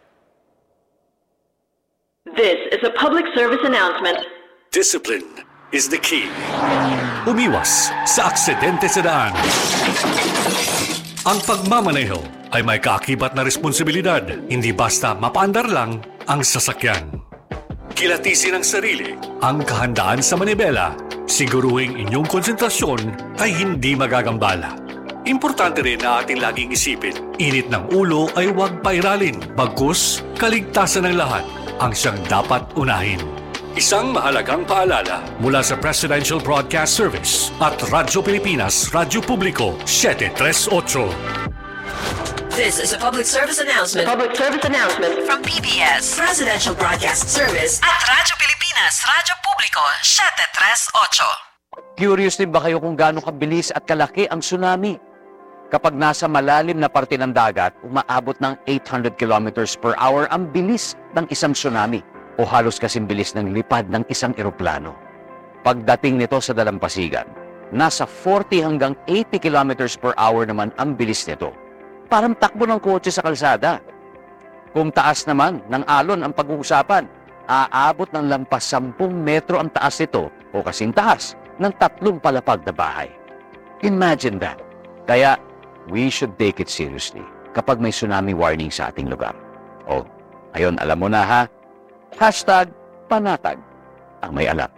This is a public service announcement. Discipline is the key. Umiwas sa aksidente sa daan. Ang pagmamaneho ay may kaakibat na responsibilidad. Hindi basta mapaandar lang ang sasakyan. Kilatisin ang sarili, ang kahandaan sa manibela. Siguruhing inyong konsentrasyon ay hindi magagambala. Importante rin na ating laging isipin, init ng ulo ay huwag pairalin. Bagkus, kaligtasan ng lahat ang siyang dapat unahin. Isang mahalagang paalala mula sa Presidential Broadcast Service at Radyo Pilipinas, Radyo Publiko, seven tres eight. This is a public service announcement. A public service announcement from P B S Presidential Broadcast Service at Radyo Pilipinas, Radyo Publiko, seven tres eight. Curious din ba kayo kung gaano kabilis at kalaki ang tsunami? Kapag nasa malalim na parte ng dagat, umaabot ng eight hundred kilometers per hour ang bilis ng isang tsunami o halos kasing bilis ng lipad ng isang eroplano. Pagdating nito sa dalampasigan, nasa forty hanggang eighty kilometers per hour naman ang bilis nito. Parang takbo ng kotse sa kalsada. Kung taas naman ng alon ang pag-uusapan, aabot ng lampas sampung metro ang taas nito o kasing taas ng tatlong palapag na bahay. Imagine that. Kaya, we should take it seriously kapag may tsunami warning sa ating lugar. O, ayun, alam mo na ha? Hashtag panatag ang may alam.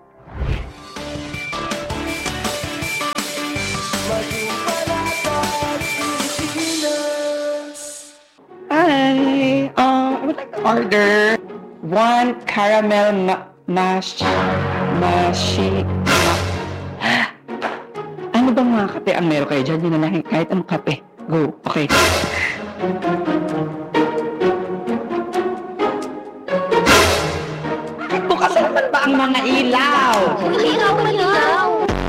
Hi, um, I would like to order one caramel ma mash mashi ma ano bang mga kape ang meron kayo dyan? Yun na lang, kahit anong kape. Go, okay. Bukas naman ba ang mga ilaw? Ilaw, ilaw!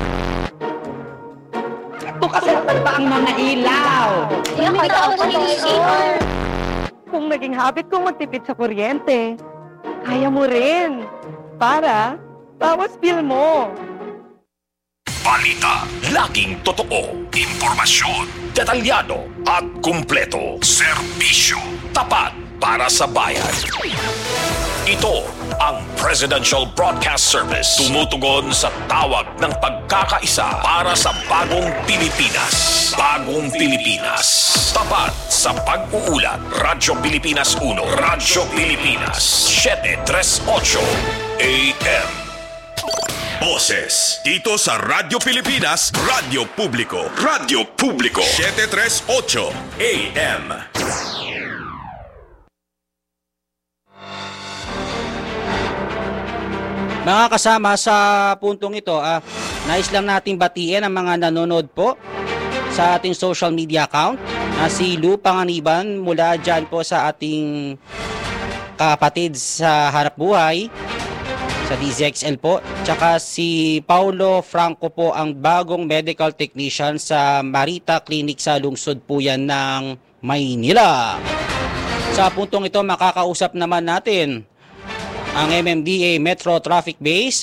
Bukas naman ba ang mga ilaw? Ilaw, kahit ako sa C R. Kung naging habit kong magtipid sa kuryente, kaya mo rin. Para bawas bill mo. Balita, laging totoo. Impormasyon, detalyado at kumpleto. Serbisyo, tapat para sa bayan. Ito ang Presidential Broadcast Service. Tumutugon sa tawag ng pagkakaisa para sa bagong Pilipinas. Bagong Pilipinas. Tapat sa pag-uulat. Radyo Pilipinas uno. Radyo Pilipinas seven three eight A M. Boses dito sa Radyo Pilipinas, Radyo Publiko. Radyo Publiko seven three eight A M. Mga kasama, sa puntong ito, ah, nais lang natin batiin ang mga nanonood po sa ating social media account. Na si Lou Panganiban mula dyan po sa ating kapatid sa Hanap Buhay, sa D Z X L po. Tsaka si Paulo Franco po, ang bagong medical technician sa Marita Clinic sa lungsod po yan ng Maynila. Sa puntong ito, makakausap naman natin ang M M D A Metro Traffic Base,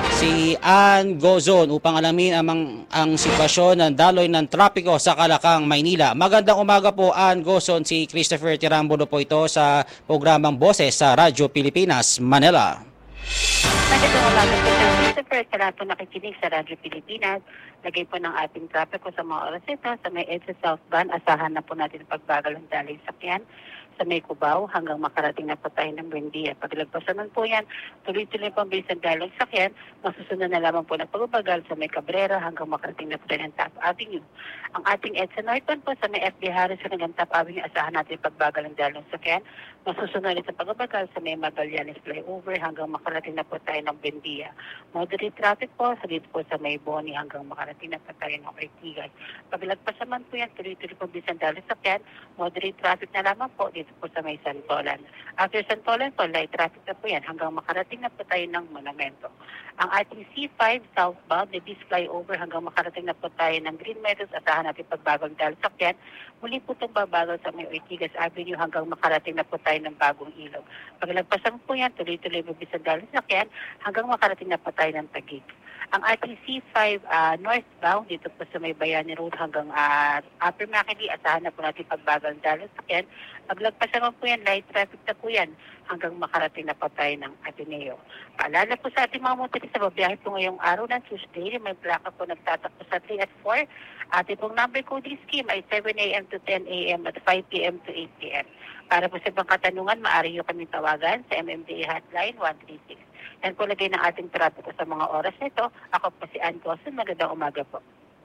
si Ann Gozon, upang alamin ang, ang sitwasyon ng daloy ng trapiko sa Kalakang, Maynila. Magandang umaga po, Ann Gozon. Si Christopher Tirambulo po ito sa programang Boses sa Radyo Pilipinas, Manila. Magandang umaga po, Christopher. Sa lahat po nakikinig sa Radyo Pilipinas, lagay po ng ating trapiko sa mga oras ito. Sa may EDSA Southbound, asahan na po natin pagbagal ng daloy sakyan sa may Cubao hanggang makarating na po tayo ng Buendia. Paglagpasan man po yan, tuloy-tuloy po ang bilis ng dalong sakyan, masusunod na lamang po ng pagbabagal sa may Cabrera hanggang makarating na po tayo ng Top Avenue. Ang ating EDSA Northbound po sa may F B Harrison hanggang Top Avenue, asahan natin pagbagal ng dalong sakyan, masusunod ulit sa pagbabagal sa may Magallanes Flyover hanggang makarating na po tayo ng Buendia. Moderate traffic po sa dito po sa may Boni hanggang makarating na po tayo ng Ortigas. Paglagpasan man po yan, tuloy-tuloy po ang bilis ng dalong sakyan, moderate traffic na lamang po dito po sa may Santolan. After Santolan po, light traffic na po yan hanggang makarating na po tayo ng Monumento. Ang ating C five southbound, the Bis Flyover hanggang makarating na po tayo ng Green Meadows, asahan natin pagbagang dahil sakyan. Muli po itong babagal sa may Ortigas Avenue hanggang makarating na po tayo ng Bagong Ilog. Paglagpasan po yan, tuloy-tuloy po bisa dahil sakyan hanggang makarating na po tayo ng Taguig. Ang ating C five uh, northbound, dito po sa may Bayani Road hanggang uh, Upper Makili, asahan na po natin pagbagal dahil sakyan. Paglagpasan mo po yan, light traffic na po yan hanggang makarating na po tayo ng Ateneo. Paalala po sa ating mga motorista, babiyahe po ngayong araw ng Tuesday, may plaka po nagtatakbo sa three at four. Ating pong number coding scheme ay seven A M to ten A M at five P M to eight P M. Para po sa ibang katanungan, maaari nyo kami tawagan sa M M D A hotline one three six. Yan po lagay ng ating trapiko sa mga oras nito. Ako po si Ann Gozon. Magandang umaga po.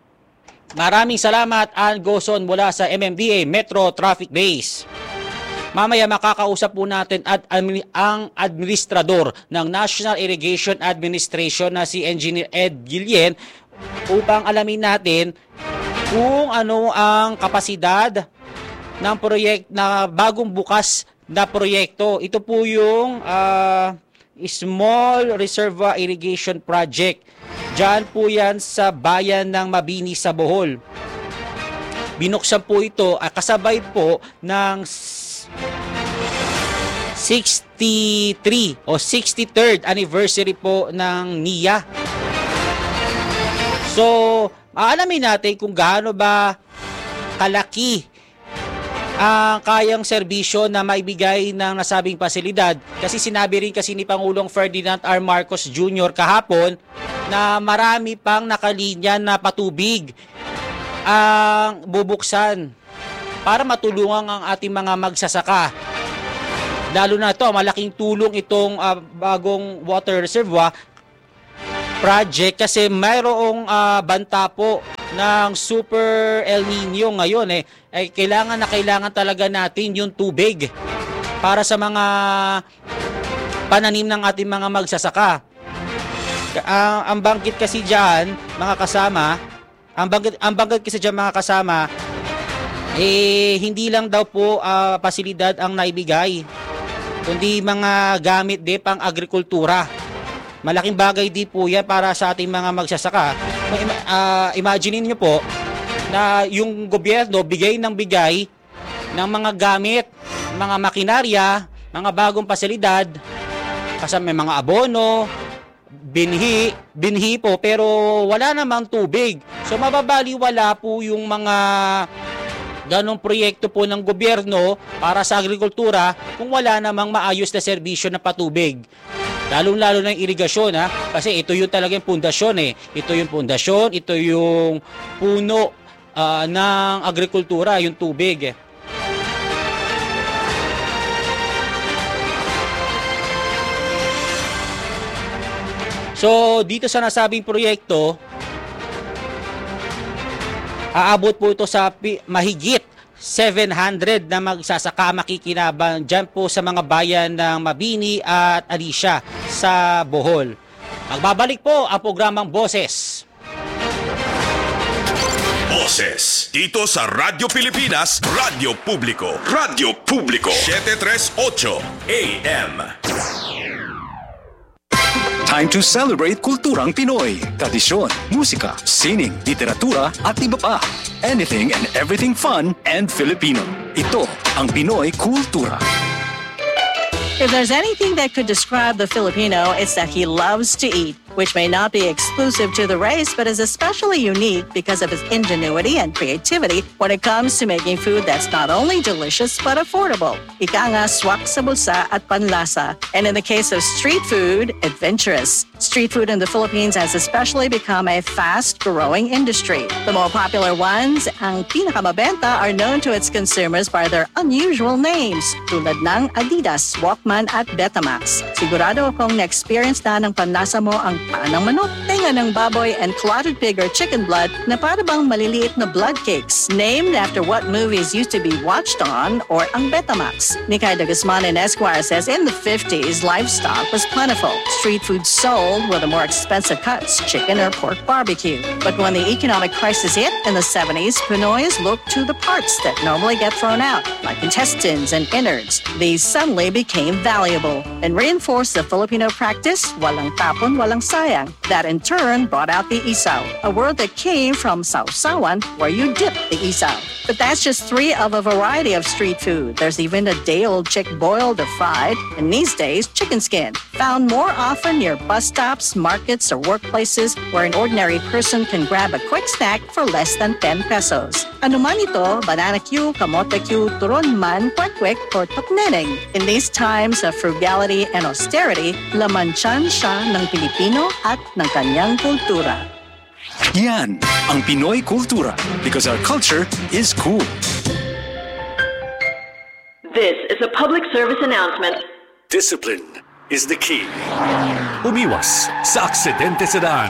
Maraming salamat, Ann Gozon mula sa M M D A Metro Traffic Base. Mamaya makakausap po natin at ang administrador ng National Irrigation Administration na si Engineer Ed Guillen upang alamin natin kung ano ang kapasidad ng proyekto na bagong bukas na proyekto. Ito po yung uh, Small Reservoir Irrigation Project. Diyan po yan sa bayan ng Mabini sa Bohol. Binuksan po ito uh, kasabay po ng sixty-three o sixty-third anniversary po ng N I A. So, aalamin natin kung gaano ba kalaki ang kayang serbisyo na maibigay ng nasabing pasilidad. Kasi sinabi rin kasi ni Pangulong Ferdinand R. Marcos Junior kahapon na marami pang nakalinya na patubig ang bubuksan para matulungan ang ating mga magsasaka. Lalo na ito, malaking tulong itong uh, bagong water reservoir project kasi mayroong uh, banta po ng Super El Nino ngayon eh. Ay kailangan na kailangan talaga natin yung tubig para sa mga pananim ng ating mga magsasaka. Uh, ang banggit kasi diyan, mga kasama, ang banggit ang banggit kasi diyan mga kasama eh hindi lang daw po uh, pasilidad ang naibigay, kundi mga gamit din pang agrikultura. Malaking bagay din po yan para sa ating mga magsasaka. Uh, imagine niyo po na yung gobyerno bigay ng bigay ng mga gamit, mga makinarya, mga bagong pasilidad kasi may mga abono, binhi, binhi po, pero wala namang tubig. So mababaliwala po yung mga ganong proyekto po ng gobyerno para sa agrikultura kung wala namang maayos na serbisyo ng patubig. Lalong-lalo na yung irigasyon, ha? Kasi ito yung talagang pundasyon eh. Ito yung pundasyon, ito yung puno uh, ng agrikultura, yung tubig eh. So, dito sa nasabing proyekto, aabot po ito sa mahigit seven hundred na magsasaka makikinabang dyan po sa mga bayan ng Mabini at Alicia sa Bohol. Magbabalik po ang programang Boses. Boses, dito sa Radyo Pilipinas, Radyo Publiko, Radyo Publiko, seven tres eight A M. Time to celebrate kulturang Pinoy, tradisyon, musika, sining, literatura at iba pa. Anything and everything fun and Filipino. Ito ang Pinoy Kultura. If there's anything that could describe the Filipino, it's that he loves to eat, which may not be exclusive to the race, but is especially unique because of his ingenuity and creativity when it comes to making food that's not only delicious but affordable. Ika nga, swak sa bulsa at panlasa. And in the case of street food, adventurous. Street food in the Philippines has especially become a fast-growing industry. The more popular ones, ang pinakamabenta, are known to its consumers by their unusual names, tulad ng Adidas, Walkman at Betamax. Sigurado akong na-experience na ng panlasa mo ang paan ng manok, tenga ng baboy, and clotted pig or chicken blood na para bang maliliit na blood cakes, named after what movies used to be watched on, or ang Betamax. Nikay de Guzman in Esquire says in the fifties, livestock was plentiful. Street food sold were the more expensive cuts, chicken or pork barbecue. But when the economic crisis hit in the seventies, Pinoys looked to the parts that normally get thrown out, like intestines and innards. These suddenly became valuable and reinforced the Filipino practice, walang tapon, walang sayang. That in turn brought out the isaw, a word that came from sausawan, where you dip the isaw. But that's just three of a variety of street food. There's even a day-old chick boiled or fried, and these days, chicken skin, found more often near bus stops, markets, or workplaces where an ordinary person can grab a quick snack for less than ten pesos. Ano man ito, banana Q, kamote Q, turon man, kwek-kwek, or tukneneng. In these times of frugality and austerity, lamansyan siya ng Pilipino at ng kanyang kultura. Yan ang Pinoy Kultura, because our culture is cool. This is a public service announcement. Discipline is the key. Umiwas sa aksidente sa daan.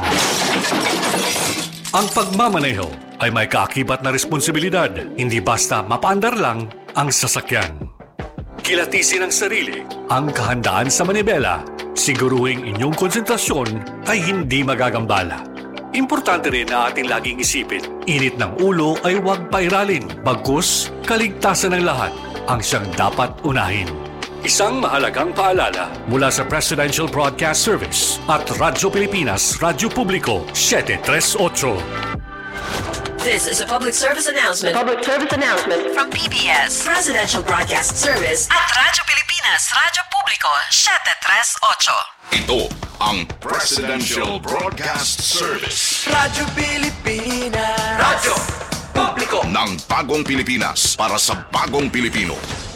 Ang pagmamaneho ay may kaakibat na responsibilidad, hindi basta mapaandar lang ang sasakyan. Kilatisin ang sarili, ang kahandaan sa manibela, siguruhing inyong konsentrasyon ay hindi magagambala. Importante rin na ating laging isipin, init ng ulo ay huwag pairalin, bagkus kaligtasan ng lahat ang siyang dapat unahin. Isang mahalagang paalala mula sa Presidential Broadcast Service at Radyo Pilipinas, Radyo Publiko, seven tres eight. This is a public service announcement. Public service announcement from P B S Presidential Broadcast Service at Radyo Pilipinas, Radyo Publiko, seven tres eight. Ito ang Presidential Broadcast Service. Radyo Pilipinas. Radyo Publiko ng bagong Pilipinas para sa bagong Pilipino.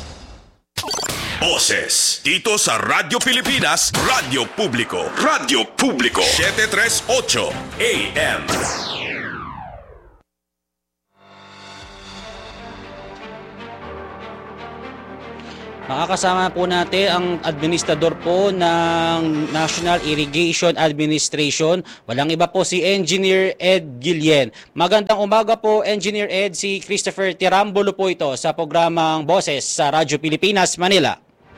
Boses, dito sa Radyo Pilipinas, Radyo Publiko, Radyo Publiko, seven tres eight A M. Makakasama po natin ang administrador po ng National Irrigation Administration. Walang iba po si Engineer Ed Guillen. Magandang umaga po, Engineer Ed. Si Christopher Tirambulo po ito sa programang Boses sa Radyo Pilipinas, Manila.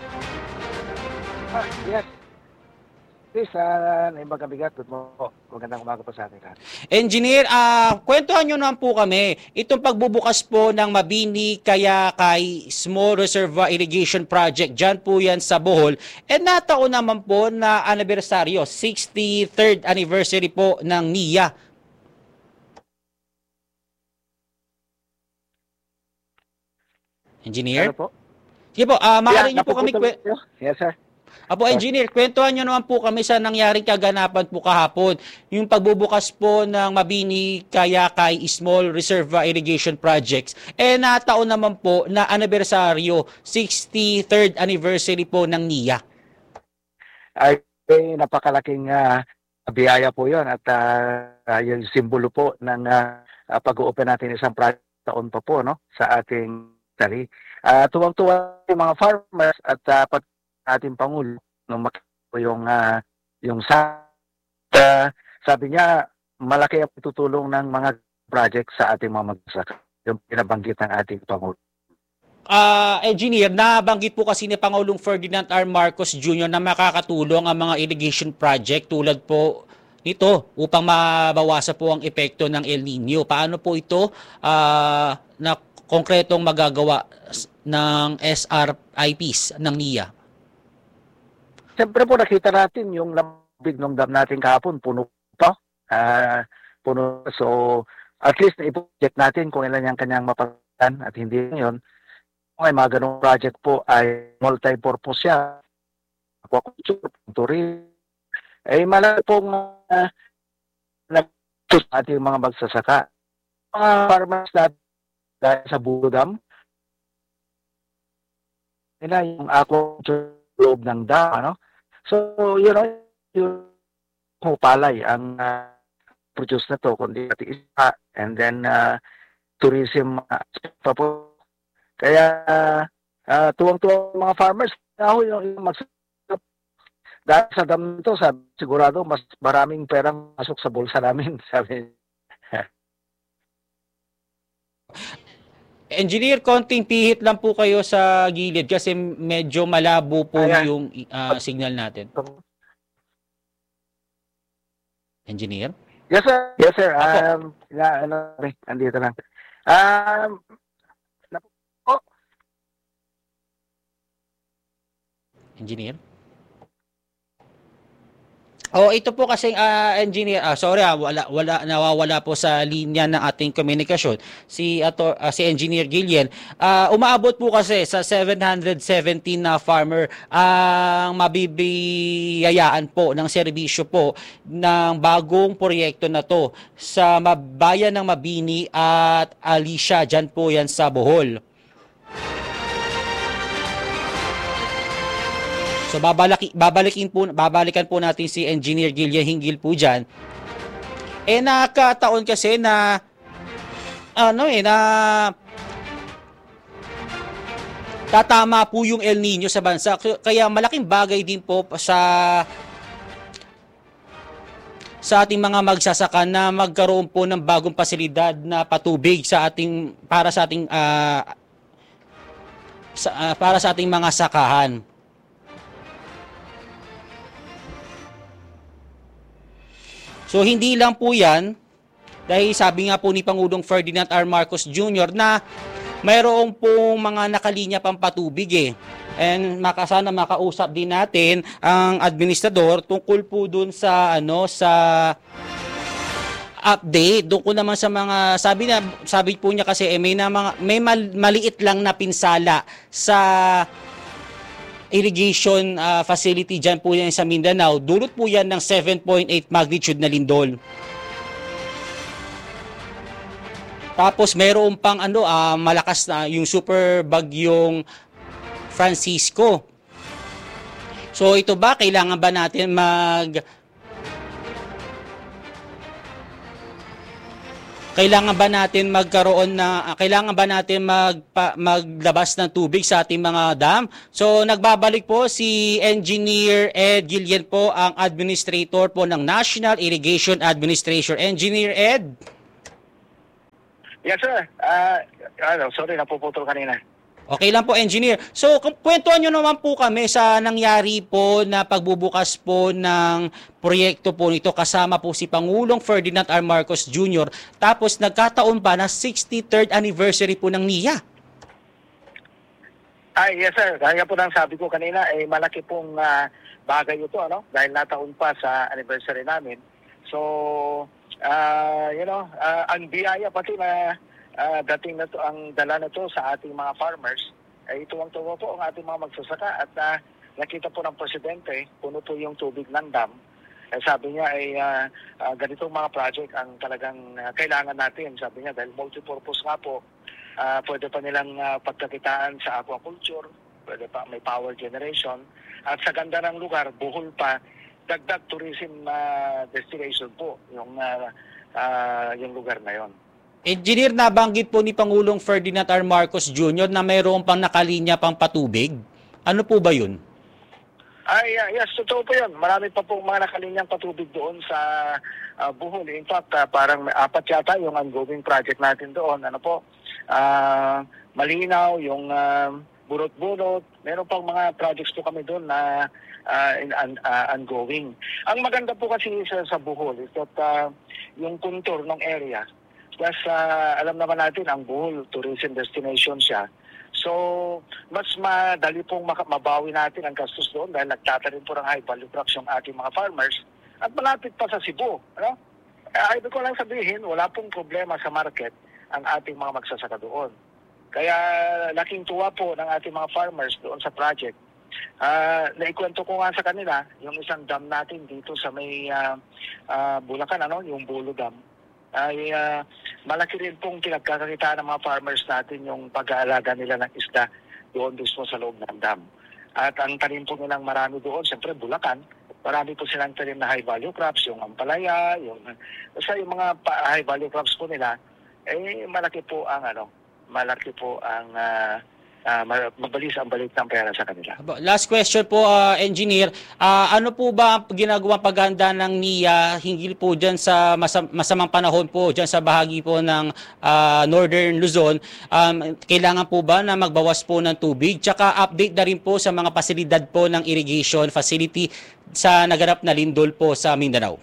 Ah, yes. Please, uh, naibang kabigat mo. Magandang umaga po sa atin. Engineer, uh, kwentuhan nyo naman po kami. Itong pagbubukas po ng Mabini kaya kay Small Reservoir Irrigation Project, dyan po yan sa Bohol. E nataon naman po na anibersaryo, sixty-third anniversary po ng N I A. Engineer? Ano po? Sige po, uh, maaari yeah, nyo po kami... Yes, sir. Apo, Engineer, kwentuhan nyo naman po kami sa nangyaring kaganapan po kahapon. Yung pagbubukas po ng Mabini Kayakay Small Reservoir Irrigation Projects. Eh, nataon naman po na anibersaryo, sixty-third anniversary po ng N I A. Ay, eh, napakalaking uh, biyaya po yun at uh, yung simbolo po ng uh, pag-o-open natin isang project taon pa po no, sa ating tali. Uh, tuwang-tuwa yung mga farmers at uh, pati ating Pangulo nung makita yung, uh, yung sa, uh, sabi niya, malaki ang tutulong ng mga project sa ating mga magsasaka. Yung pinabanggit ng ating Pangulo. Uh, engineer, nabanggit po kasi ni Pangulong Ferdinand R. Marcos Junior na makakatulong ang mga irrigation project tulad po nito upang mabawasan po ang epekto ng El Nino. Paano po ito uh, na konkretong magagawa ng S R I Ps ng N I A? Siyempre po nakita natin yung labig ng dam natin kahapon, puno pa. Uh, puno. So at least na-project natin kung ilan yung kanyang mapagdan at hindi yun. Kung ay mga ganong project po ay multi-purpose siya. Aquaculture, tourism. Eh malaki pong uh, nag-tus ating mga magsasaka. Mga farmers natin dahil sa Budam, nila yung aquaculture loob ng dam, ano? So, you know, yung palay ang uh, produce na to, kundi pati isa, and then uh, tourism aspect pa po. Kaya, uh, tuwang-tuwang mga farmers, ako yung, yung magsasaka. Dahil sa dam nito, sabi, sigurado mas maraming perang masok sa bulsa namin, sabi. Engineer, konting pihit lang po kayo sa gilid kasi medyo malabo po Ayan. yung uh, signal natin. Engineer? Yes, sir. Yes, sir. Um, na, ano, andito lang. Um, oh. Engineer? Oh, ito po kasi uh, engineer, ah, sorry ah, wala wala nawawala po sa linya ng ating komunikasyon si ato uh, si Engineer Gillian. Uh, umaabot po kasi sa seven hundred seventeen na farmer ang uh, mabibiyayaan po ng serbisyo po ng bagong proyekto na to sa bayan ng Mabini at Alicia, dyan po yan sa Bohol. So babalaki, babalikin po, babalikan po natin si Engineer Gillian hinggil po dyan. Eh nakataon kasi na ano eh na tatama po yung El Nino sa bansa. Kaya malaking bagay din po sa sa ating mga magsasaka na magkaroon po ng bagong pasilidad na patubig sa ating para sa ating uh, sa, uh, para sa ating mga sakahan. So hindi lang po yan, dahil sabi nga po ni Pangulong Ferdinand R. Marcos Junior na mayroong po mga nakalinya pang patubig eh. And makasana makausap din natin ang administrador tungkol po dun sa ano sa update doon ko naman sa mga sabi na sabi po niya kasi eh, may na mga may mal, maliit lang na pinsala sa irrigation uh, facility dyan po yan sa Mindanao. Dulot po yan ng seven point eight magnitude na lindol. Tapos mayroon pang ano uh, malakas na yung super bagyong Francisco. So ito ba kailangan ba natin mag Kailangan ba natin magkaroon na kailangan ba natin magpa, maglabas ng tubig sa ating mga dam? So nagbabalik po si Engineer Ed Gillian po, ang administrator po ng National Irrigation Administration. Engineer Ed? Yes sir. Uh, ano, sorry napuputol kanina. Okay lang po, Engineer. So, kwentuhan nyo naman po kami sa nangyari po na pagbubukas po ng proyekto po nito kasama po si Pangulong Ferdinand R. Marcos Junior Tapos nagkataon pa na sixty-third anniversary po ng N I A. Ay, yes sir. Kaya po nang sabi ko kanina, eh, malaki pong uh, bagay ito, ano? Dahil nataon pa sa anniversary namin. So, uh, you know, uh, ang biyaya pati na Uh, dating na to ang dala na to sa ating mga farmers ay eh, tuwang-tuwa po ang ating mga magsasaka at uh, nakita po ng Presidente, puno po yung tubig ng dam. Eh, sabi niya ay uh, uh, ganitong mga project ang talagang uh, kailangan natin. Sabi niya dahil multipurpose nga po, uh, pwede pa nilang uh, pagkakitaan sa aquaculture, pwede pa may power generation. At sa ganda ng lugar, buhol pa, dagdag tourism uh, destination po yung, uh, uh, yung lugar na yon. Engineer, nabanggit po ni Pangulong Ferdinand R. Marcos Junior na mayroon pang nakalinya pang patubig. Ano po ba yun? Ay, uh, yes, totoo po yun. Marami pa po mga nakalinyang patubig doon sa uh, Bohol. In fact, uh, parang may apat yata yung ongoing project natin doon. Ano po, uh, malinaw, yung uh, burot-burot. Meron pang mga projects po kami doon na uh, in, uh, uh, ongoing. Ang maganda po kasi sa, sa Bohol is that uh, yung contour ng area. Plus, uh, alam naman natin, ang Bohol, tourism destination siya. So, mas madali pong mabawi natin ang gastos doon dahil nagtatanim po ng high value crops yung ating mga farmers at malapit pa sa Cebu. Ano? Ay, ibig ko lang sabihin, wala pong problema sa market ang ating mga magsasaka doon. Kaya laking tuwa po ng ating mga farmers doon sa project. Uh, naikwento ko nga sa kanila yung isang dam natin dito sa may uh, uh, Bulacan, ano? Yung Bolo Dam. Ay uh, malaki rin pong pinagkakakitaan ng mga farmers natin yung pag-aalaga nila ng isda doon mismo sa loob ng dam. At ang tanim po nilang marami doon, siyempre Bulacan, marami po silang tanim na high value crops, yung ampalaya, yung, basta yung mga high value crops po nila, eh malaki po ang ano, malaki po ang uh, uh, mabilis ang balik ng pera sa kanila. Last question po, uh, Engineer. Uh, ano po ba ang ginagawang paghahanda ng N I A hinggil po dyan sa masam masamang panahon po dyan sa bahagi po ng uh, Northern Luzon? Um, kailangan po ba na magbawas po ng tubig? Tsaka update na rin po sa mga pasilidad po ng irrigation facility sa naganap na lindol po sa Mindanao.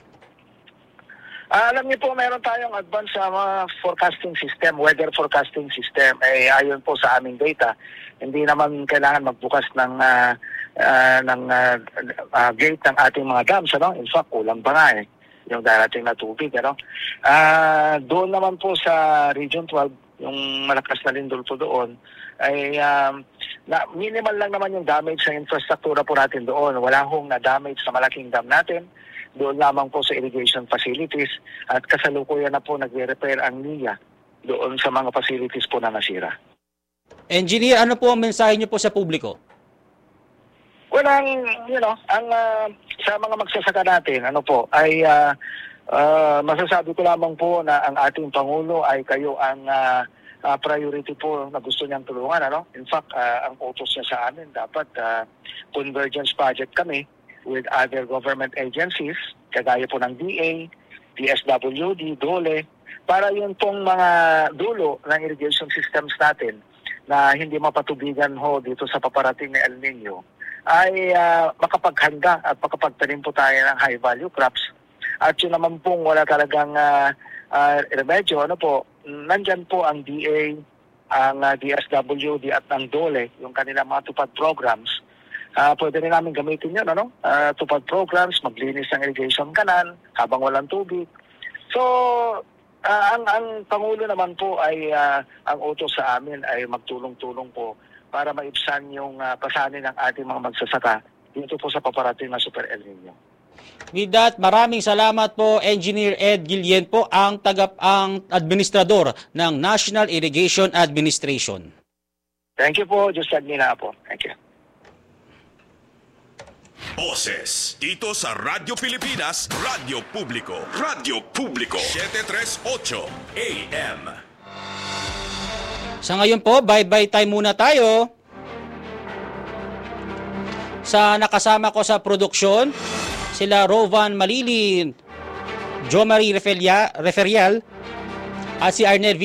Uh, alam niyo po, meron tayong advanced uh, mga forecasting system, weather forecasting system. Eh, ayon po sa aming data, hindi naman kailangan magbukas ng, uh, uh, ng uh, uh, gate ng ating mga dams. Ano? In fact, kulang pa nga eh, yung darating na tubig. Ano? Uh, doon naman po sa Region twelve, yung malakas na lindol po doon, ay um, na, minimal lang naman yung damage sa infrastruktura po natin doon. Wala hong na-damage sa malaking dam natin. Doon lamang po sa irrigation facilities at kasalukuyan na po nagre-repair ang N I A doon sa mga facilities po na nasira. Engineer, ano po ang mensahe niyo po sa publiko? Well, ang, you know, ang uh, sa mga magsasaka natin, ano po, ay uh, uh, masasabi ko lamang po na ang ating Pangulo ay kayo ang uh, uh, priority po na gusto niyang tulungan. Ano? In fact, uh, ang utos niya sa amin, dapat uh, convergence project kami with other government agencies, kagaya po ng D A, D S W D, DOLE, para yun pong mga dulo ng irrigation systems natin na hindi mapatubigan ho dito sa paparating na El Nino, ay uh, makapaghanda at makapagtanim po tayo ng high value crops. At yun naman pong wala talagang uh, uh, remedyo, ano po, nandyan po ang D A, ang uh, D S W D at ang DOLE, yung kanilang mga tupad programs. Uh, pwede rin namin gamitin yun, ano? Uh, tupad programs, maglinis ng irrigation canal habang walang tubig. So, uh, ang, ang Pangulo naman po ay, uh, ang utos sa amin ay magtulong-tulong po para maibsan yung uh, pasanin ng ating mga magsasaka dito po sa paparating na Super El Nino. With that, maraming salamat po, Engineer Ed Guillen po, ang, tagap, ang administrador ng National Irrigation Administration. Thank you po, Diyos Admina po. Thank you. Boses dito sa Radyo Pilipinas, Radyo Publiko, Radyo Publiko, seven thirty-eight A M. Sa ngayon po, bye-bye time muna tayo. Sa nakasama ko sa produksyon, sila Rovan Malilin, Jo Marie Referial, at si Arnel